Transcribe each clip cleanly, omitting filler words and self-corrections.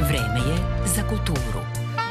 Vreme je za kulturu.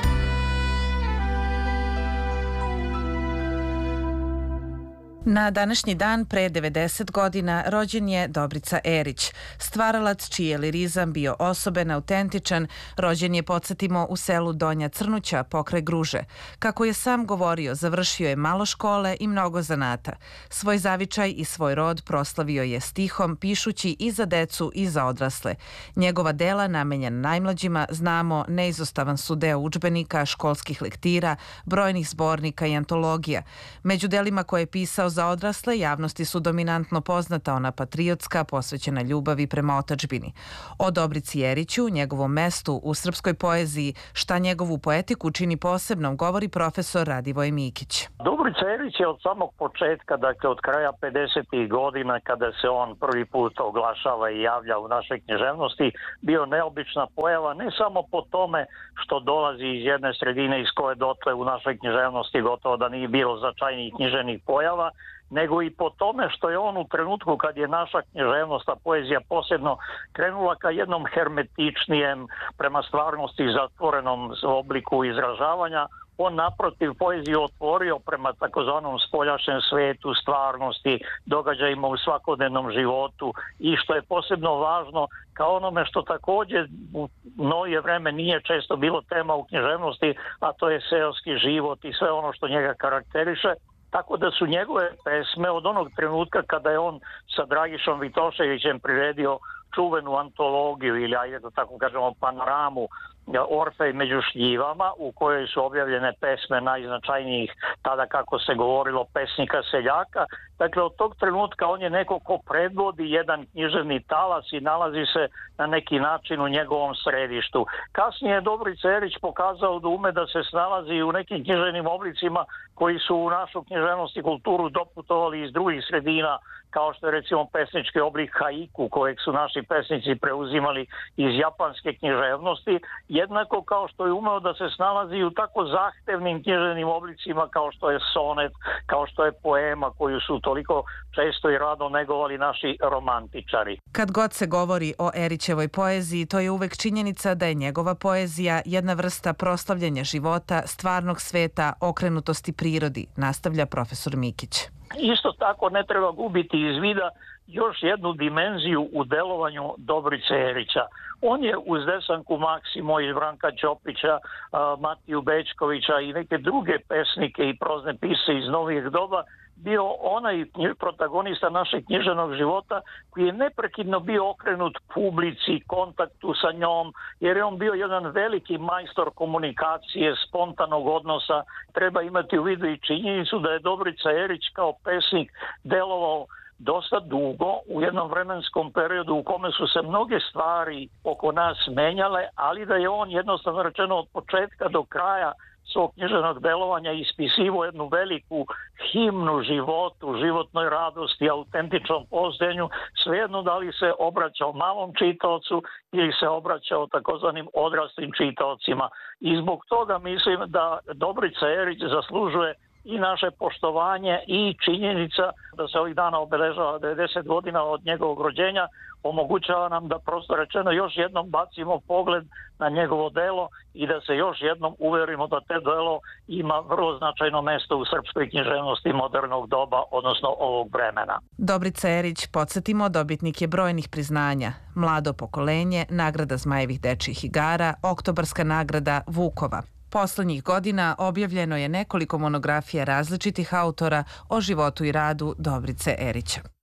Na današnji dan pre 90 godina rođen je Dobrica Erić, stvaralac čiji je lirizam bio osoben, autentičan. Rođen je, podsjetimo, u selu Donja Crnuća, pokraj Gruže. Kako je sam govorio, završio je malo škole i mnogo zanata. Svoj zavičaj i svoj rod proslavio je stihom, pišući i za decu i za odrasle. Njegova dela, namenjena najmlađima, znamo, neizostavan su deo udžbenika, školskih lektira, brojnih zbornika i antologija. Među delima koje je pisao za odrasle, javnosti su dominantno poznata ona patriotska, posvećena ljubavi prema otadžbini. O Dobrici Eriću, njegovom mestu u srpskoj poeziji, šta njegovu poetiku čini posebnom, govori profesor Radivoj Mikić. Dobrica Erić je od samog početka, dakle od kraja 50. godina, kada se on prvi put oglašava i javlja u našoj književnosti, bio neobična pojava, ne samo po tome što dolazi iz jedne sredine iz koje dotle u našoj književnosti gotovo da nije bilo značajnijih književnih pojava, nego i po tome što je on u trenutku kad je naša književnost, a poezija posebno, krenula ka jednom hermetičnijem, prema stvarnosti zatvorenom obliku izražavanja, on naprotiv poeziju otvorio prema takozvanom spoljašnjem svetu, stvarnosti, događajima u svakodnevnom životu i što je posebno važno kao onome što također u novije vreme nije često bilo tema u književnosti, a to je seoski život i sve ono što njega karakteriše. Tako da su njegove pesme od onog trenutka kada je on sa Dragišom Vitoševićem priredio čuvenu antologiju ili, ajde da tako kažemo, panoramu Orfej među šljivama, u kojoj su objavljene pesme najznačajnijih, tada kako se govorilo, pesnika seljaka. Dakle, od tog trenutka on je neko ko predvodi jedan književni talas i nalazi se na neki način u njegovom središtu. Kasnije je Dobrica Erić pokazao da ume da se snalazi u nekim književnim oblicima koji su u našu književnost i kulturu doputovali iz drugih sredina, kao što je recimo pesnički oblik haiku, kojeg su naši pesnici preuzimali iz japanske književnosti, jednako kao što je umeo da se snalazi u tako zahtevnim književnim oblicima kao što je sonet, kao što je poema koju su toliko često i rado negovali naši romantičari. Kad god se govori o Erićevoj poeziji, to je uvek činjenica da je njegova poezija jedna vrsta proslavljanja života, stvarnog sveta, okrenutosti prirodi, nastavlja profesor Mikić. Isto tako ne treba gubiti iz vida još jednu dimenziju u delovanju Dobrice Erića. On je uz Desanku Maksimo iz Branka Ćopića, Matiju Bečkovića i neke druge pesnike i prozne pisce iz novijeg doba bio onaj protagonista našeg književnog života koji je neprekidno bio okrenut publici, kontaktu sa njom, jer je on bio jedan veliki majstor komunikacije, spontanog odnosa. Treba imati u vidu i činjenicu da je Dobrica Erić kao pesnik delovao dosta dugo u jednom vremenskom periodu u kome su se mnoge stvari oko nas menjale, ali da je on jednostavno rečeno od početka do kraja svog književnog delovanja ispisivo jednu veliku himnu životu, životnoj radosti, autentičnom postojanju, svejedno da li se obraćao malom čitaocu ili se obraćao takozvanim odraslim čitaocima. I zbog toga mislim da Dobrica Erić zaslužuje i naše poštovanje i činjenica da se ovih dana obeležava 90 godina od njegovog rođenja omogućava nam da prosto rečeno još jednom bacimo pogled na njegovo delo i da se još jednom uverimo da te delo ima vrlo značajno mesto u srpskoj književnosti modernog doba, odnosno ovog vremena. Dobrica Erić, podsjetimo, dobitnik je brojnih priznanja. Mlado pokolenje, nagrada Zmajevih dečijih igara, Oktobarska nagrada Vukova. Poslednjih godina objavljeno je nekoliko monografija različitih autora o životu i radu Dobrice Erića.